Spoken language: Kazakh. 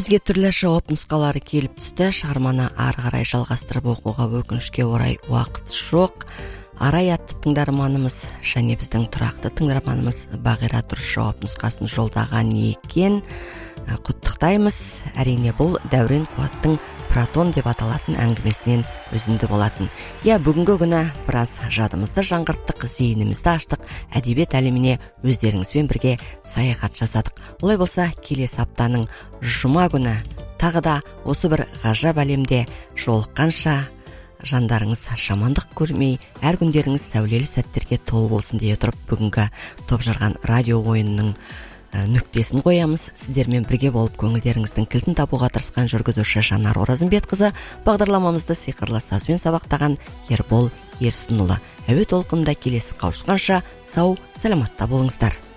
Бізге түрлі жауап нұсқалары келіп түсті. Шығарманы ары қарай жалғастырып оқуға өкінішке орай уақыт жоқ. Арай атты тыңдарманымыз және біздің тұрақты тыңдарманымыз Бағира дұрыс жауап нұсқасын жолдаған екен. Құттықтаймыз. Әрине бұл Дәурен Қуаттың Протон деп аталатын әңгімесінен үзінді болатын. Бүгінгі күні біраз жадымызды жаңғырттық, зейінімізді аштық, әдебиет әлеміне өздеріңізбен бірге саяхат жасадық. Олай болса, келесі аптаның жұма күні тағы да осы бір ғажап әлемде жолыққанша жандарыңыз жамандық көрмей, әр күндеріңіз сәулелі сәттерге толы болсын дей отырып, бүгінгі Топжарған радио ойынының нүктесін қоямыз. Сіздермен бірге болып көңілдеріңіздің кілтін табуға тырысқан жүргізуші Жанар Оразымбетқызы, бағдарламамызды сиқырлы сазбен сабақтаған Ербол Ерсінұлы. Әуе толқынында келесі қауышқанша сау, саламатта болыңыздар.